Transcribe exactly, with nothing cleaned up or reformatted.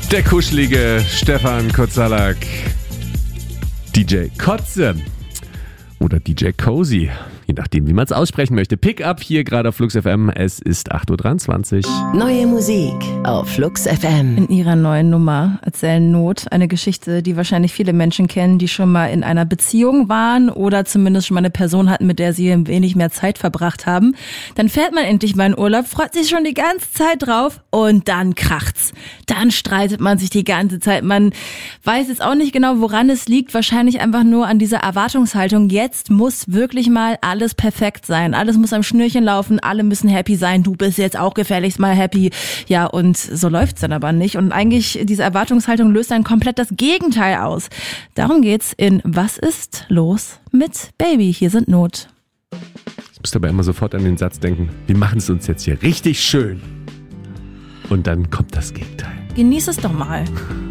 Der kuschelige Stefan Kozelak, D J Kotze oder D J Cozy, je nachdem, wie man es aussprechen möchte. Pick up hier gerade auf Flux F M. Es ist acht Uhr dreiundzwanzig. Neue Musik auf Flux F M. In ihrer neuen Nummer erzählen Not eine Geschichte, die wahrscheinlich viele Menschen kennen, die schon mal in einer Beziehung waren oder zumindest schon mal eine Person hatten, mit der sie ein wenig mehr Zeit verbracht haben. Dann fährt man endlich mal in Urlaub, freut sich schon die ganze Zeit drauf und dann kracht's. Dann streitet man sich die ganze Zeit. Man weiß jetzt auch nicht genau, woran es liegt. Wahrscheinlich einfach nur an dieser Erwartungshaltung. Jetzt muss wirklich mal alles perfekt sein. Alles muss am Schnürchen laufen. Alle müssen happy sein. Du bist jetzt auch gefälligst mal happy. Ja, und so läuft's dann aber nicht. Und eigentlich, diese Erwartungshaltung löst dann komplett das Gegenteil aus. Darum geht's in Was ist los mit Baby? Hier sind Not. Ich muss aber immer sofort an den Satz denken, wir machen es uns jetzt hier richtig schön. Und dann kommt das Gegenteil. Genieß es doch mal.